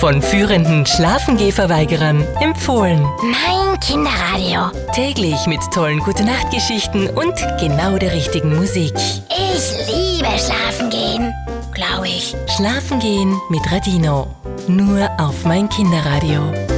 Von führenden Schlafengehverweigerern empfohlen. Mein Kinderradio. Täglich mit tollen Gute-Nacht-Geschichten und genau der richtigen Musik. Ich liebe Schlafen gehen, glaube ich. Schlafen gehen mit Radino. Nur auf mein Kinderradio.